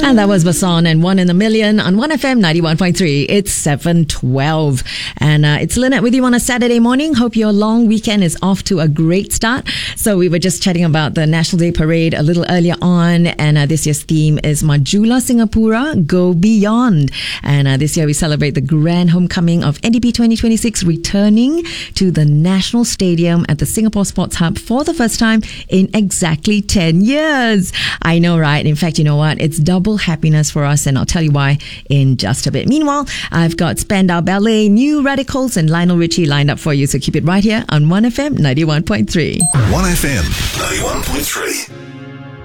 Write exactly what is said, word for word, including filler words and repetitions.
And that was Basson and One in a Million on one F M ninety-one point three. It's seven twelve. And uh, it's Lynette with you on a Saturday morning. Hope your long weekend is off to a great start. So we were just chatting about the National Day Parade a little earlier on. And uh, this year's theme is Majula Singapura, Go Beyond. And uh, this year we celebrate the grand homecoming of N D P twenty twenty-six, returning to the National Stadium at the Singapore Sports Hub for the first time in exactly ten years. I know, right? In fact, you know what? It's double happiness for us, and I'll tell you why in just a bit. Meanwhile, I've got Spandau Ballet, New Radicals, and Lionel Richie lined up for you, so keep it right here on one F M ninety-one point three. one F M ninety-one point three.